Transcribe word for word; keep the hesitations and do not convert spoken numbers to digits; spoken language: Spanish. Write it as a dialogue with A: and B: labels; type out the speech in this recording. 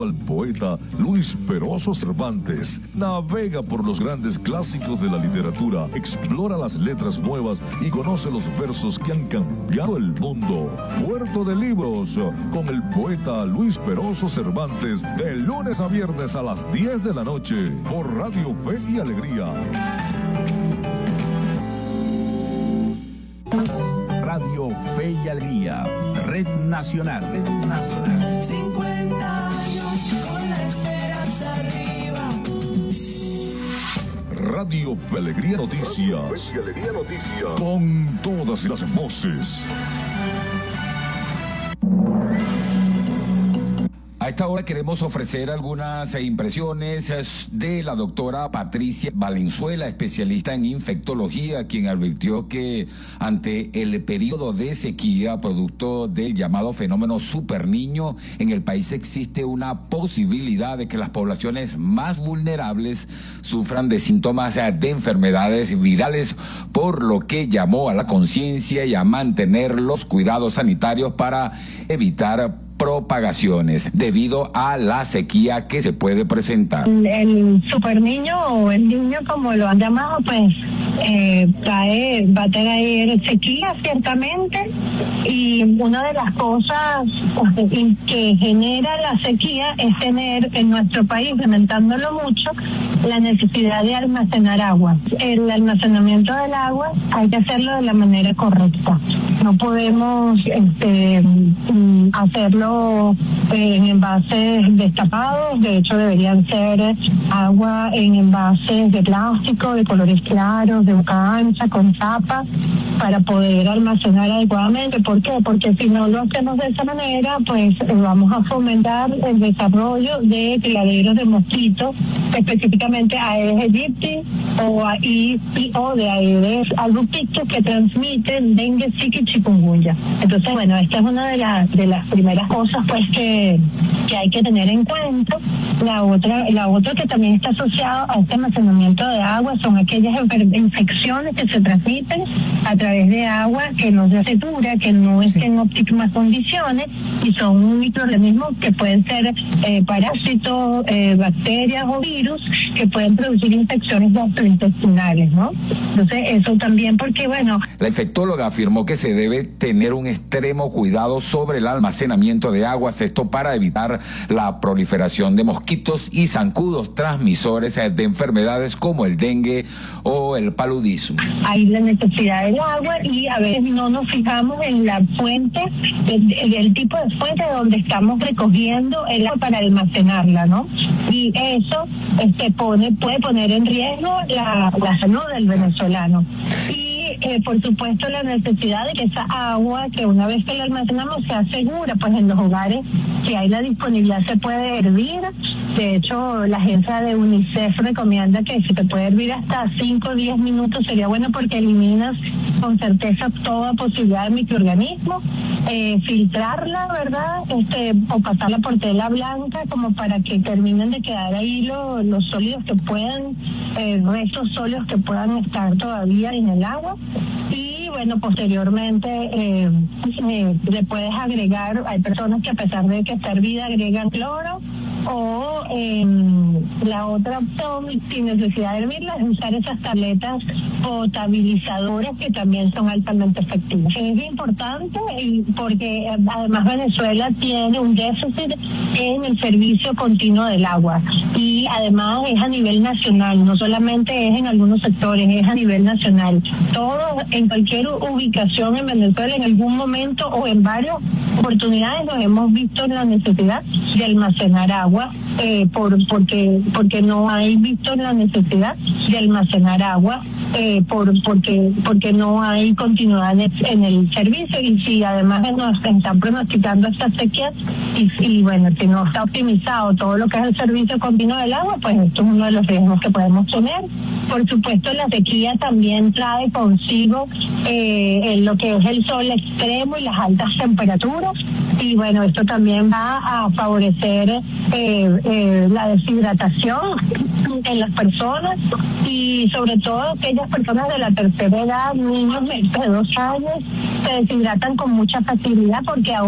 A: El poeta Luis Peroso Cervantes navega por los grandes clásicos de la literatura, explora las letras nuevas y conoce los versos que han cambiado el mundo. Puerto de Libros, con el poeta Luis Peroso Cervantes, de lunes a viernes a las diez de la noche, por Radio Fe y Alegría.
B: Radio Fe y Alegría, Red Nacional, Red Nacional.
C: cincuenta años con la esperanza arriba.
A: Radio Fe y Alegría Noticias. Con todas las voces.
D: A esta hora queremos ofrecer algunas impresiones de la doctora Patricia Valenzuela, especialista en infectología, quien advirtió que ante el periodo de sequía, producto del llamado fenómeno superniño, en el país existe una posibilidad de que las poblaciones más vulnerables sufran de síntomas de enfermedades virales, por lo que llamó a la conciencia y a mantener los cuidados sanitarios para evitar propagaciones debido a la sequía que se puede presentar.
E: El super niño o el niño, como lo han llamado, pues eh, trae, va a traer sequía ciertamente, y una de las cosas que genera la sequía es tener en nuestro país, lamentándolo mucho, la necesidad de almacenar agua. El almacenamiento del agua hay que hacerlo de la manera correcta. No podemos este, hacerlo en envases destapados. De hecho, deberían ser agua en envases de plástico, de colores claros, de boca ancha, con tapa, para poder almacenar adecuadamente. ¿Por qué? Porque si no lo hacemos de esa manera, pues vamos a fomentar el desarrollo de criaderos de mosquitos, específicamente Aedes aegypti o, y, o de Aedes albopictus, que transmiten dengue, zika y chikungunya. Entonces, bueno, esta es una de, la, de las primeras cosas pues que, que hay que tener en cuenta. La otra, la otra que también está asociada a este almacenamiento de agua son aquellas infecciones que se transmiten a través de agua que no se asegura, que no esté en óptimas condiciones, y son microorganismos que pueden ser eh, parásitos, eh, bacterias o virus que pueden producir infecciones gastrointestinales, ¿no? Entonces, eso también, porque bueno...
D: La infectóloga afirmó que se debe tener un extremo cuidado sobre el almacenamiento de aguas, esto para evitar la proliferación de mosquitos y zancudos transmisores de enfermedades como el dengue o el paludismo.
E: Hay la necesidad del agua y a veces no nos fijamos en la fuente, el, el tipo de fuente donde estamos recogiendo el agua para almacenarla, ¿no? Y eso este, pone, puede poner en riesgo la, la salud del venezolano. Y Eh, por supuesto, la necesidad de que esa agua, que una vez que la almacenamos, sea segura, pues en los hogares que hay la disponibilidad se puede hervir. De hecho, la agencia de UNICEF recomienda que si te puede hervir hasta cinco o diez minutos sería bueno, porque eliminas con certeza toda posibilidad de microorganismos. Eh, filtrarla, ¿verdad? Este, o pasarla por tela blanca, como para que terminen de quedar ahí lo, los sólidos que puedan, eh, restos sólidos que puedan estar todavía en el agua. Y bueno, posteriormente eh, eh, le puedes agregar, hay personas que a pesar de que está hervida agregan cloro, o eh, la otra opción, sin necesidad de hervirla, es usar esas tabletas potabilizadoras que también son altamente efectivas. Es importante porque además Venezuela tiene un déficit en el servicio continuo del agua, y además es a nivel nacional, no solamente es en algunos sectores, es a nivel nacional. Todos, en cualquier ubicación en Venezuela, en algún momento o en varias oportunidades nos hemos visto en la necesidad de almacenar agua. Eh, por, porque porque no hay visto la necesidad de almacenar agua, eh, por porque porque no hay continuidad en, en el servicio, y si además nos están pronosticando esta sequía y, y bueno, si no está optimizado todo lo que es el servicio continuo del agua, pues esto es uno de los riesgos que podemos tener. Por supuesto, la sequía también trae consigo eh, lo que es el sol extremo y las altas temperaturas, y bueno, esto también va a favorecer eh, eh, la deshidratación en las personas, y sobre todo aquellas personas de la tercera edad, niños de dos años, se deshidratan con mucha facilidad porque ahora